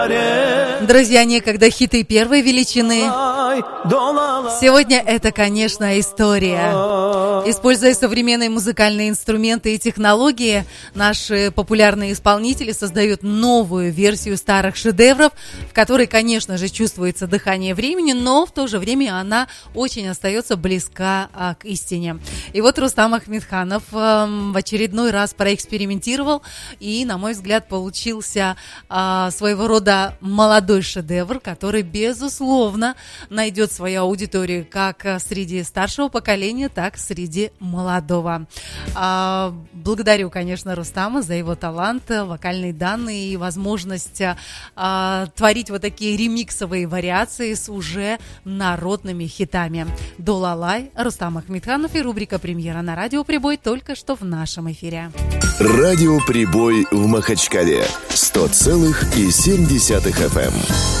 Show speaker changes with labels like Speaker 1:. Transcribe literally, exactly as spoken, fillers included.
Speaker 1: Друзья, некогда хиты первой величины. Сегодня это, конечно, история. Используя современные музыкальные инструменты и технологии, наши популярные исполнители создают новую версию старых шедевров, в которой, конечно же, чувствуется дыхание времени, но в то же время она очень остается близка а, к истине. И вот Рустам Ахмедханов а, в очередной раз проэкспериментировал и, на мой взгляд, получился а, своего рода молодой шедевр, который, безусловно, найдет свою аудиторию как среди старшего поколения, так и среди молодого. А, благодарю, конечно, Рустама за его талант, вокальные данные и возможность а, творить вот такие ремиксовые вариации с уже народными хитами. Долалай, Рустам Ахмедханов и рубрика «Премьера» на Радио Прибой только что в нашем эфире.
Speaker 2: Радио Прибой в Махачкале сто целых семь десятых эф эм.